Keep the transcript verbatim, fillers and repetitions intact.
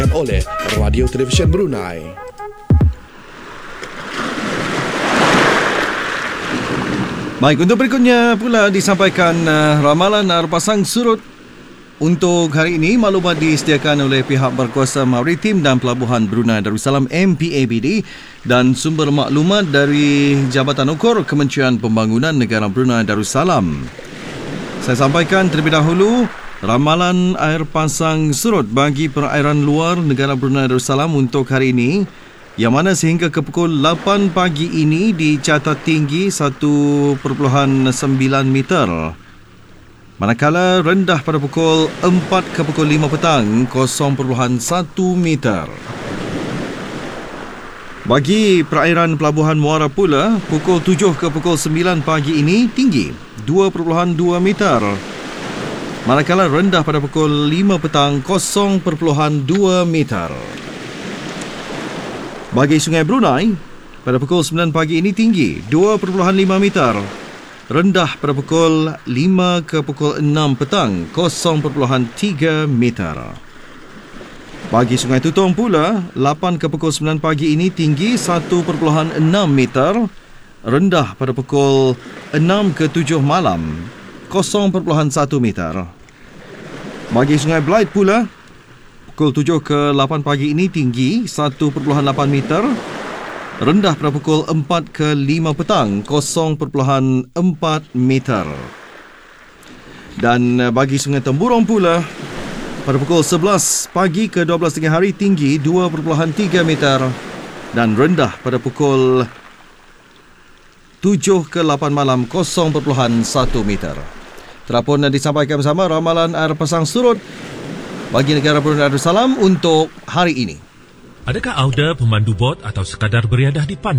oleh Radio Televisyen Brunei. Baik, untuk berikutnya pula disampaikan uh, ramalan air pasang surut untuk hari ini. Maklumat disediakan oleh pihak berkuasa Maritim dan Pelabuhan Brunei Darussalam M P A B D dan sumber maklumat dari Jabatan Ukur Kementerian Pembangunan Negara Brunei Darussalam. Saya sampaikan terlebih dahulu ramalan air pasang surut bagi perairan luar negara Brunei Darussalam untuk hari ini, yang mana sehingga ke pukul lapan pagi ini dicatat tinggi satu perpuluhan sembilan meter. Manakala rendah pada pukul empat ke pukul lima petang kosong perpuluhan satu meter. Bagi perairan Pelabuhan Muara pula, pukul tujuh ke pukul sembilan pagi ini tinggi dua perpuluhan dua meter. Manakala rendah pada pukul lima petang kosong perpuluhan dua meter. Bagi Sungai Brunei, pada pukul sembilan pagi ini tinggi dua perpuluhan lima meter. Rendah pada pukul lima ke pukul enam petang kosong perpuluhan tiga meter. Bagi Sungai Tutong pula, lapan ke pukul sembilan pagi ini tinggi satu perpuluhan enam meter. Rendah pada pukul enam ke tujuh malam kosong perpuluhan satu meter. Bagi Sungai Blight pula, pukul tujuh ke lapan pagi ini tinggi satu perpuluhan lapan meter. Rendah pada pukul empat ke lima petang kosong perpuluhan empat meter. Dan bagi Sungai Temburong pula, pada pukul sebelas pagi ke dua belas tengah hari tinggi dua perpuluhan tiga meter dan rendah pada pukul tujuh ke lapan malam kosong perpuluhan satu meter. Telah pun disampaikan bersama ramalan air pasang surut bagi negara Brunei Darussalam untuk hari ini. Adakah anda pemandu bot atau sekadar beriadah di pantai?